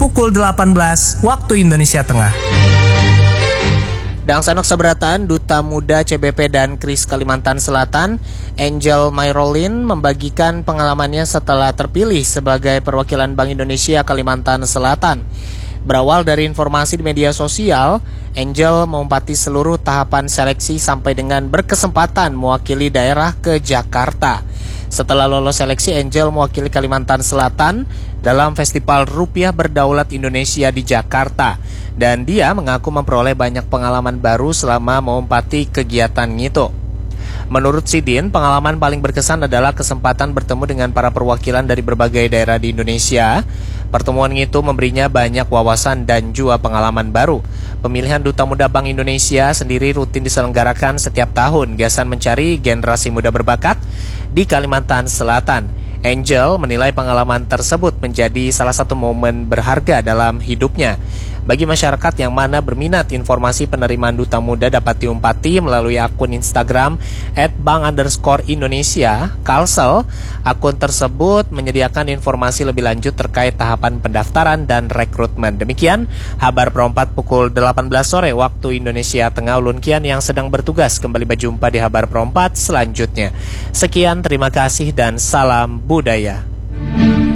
pukul 18 waktu Indonesia Tengah. Dang Sanok Sabratan, Duta Muda CBP dan KRIS Kalimantan Selatan, Angel Mayrolin, membagikan pengalamannya setelah terpilih sebagai perwakilan Bank Indonesia Kalimantan Selatan. Berawal dari informasi di media sosial, Angel mengumpati seluruh tahapan seleksi sampai dengan berkesempatan mewakili daerah ke Jakarta. Setelah lolos seleksi, Angel mewakili Kalimantan Selatan dalam Festival Rupiah Berdaulat Indonesia di Jakarta. Dan dia mengaku memperoleh banyak pengalaman baru selama mengumpati kegiatan itu. Menurut Sidin, pengalaman paling berkesan adalah kesempatan bertemu dengan para perwakilan dari berbagai daerah di Indonesia. Pertemuan itu memberinya banyak wawasan dan juga pengalaman baru. Pemilihan Duta Muda Bank Indonesia sendiri rutin diselenggarakan setiap tahun. Gasan mencari generasi muda berbakat di Kalimantan Selatan. Angel menilai pengalaman tersebut menjadi salah satu momen berharga dalam hidupnya. Bagi masyarakat yang mana berminat, informasi penerimaan Duta Muda dapat diumpati melalui akun Instagram @bank_Indonesia Kalsel. Akun tersebut menyediakan informasi lebih lanjut terkait tahapan pendaftaran dan rekrutmen. Demikian Habar Perempat pukul 18 sore waktu Indonesia Tengah. Ulun Kian yang sedang bertugas kembali berjumpa di Habar Perempat selanjutnya. Sekian, terima kasih dan salam budaya.